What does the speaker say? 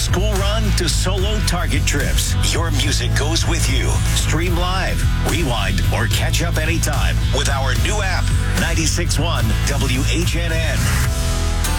school run to solo Target trips, your music goes with you. Stream live, rewind, or catch up anytime with our new app, 96.1 WHNN.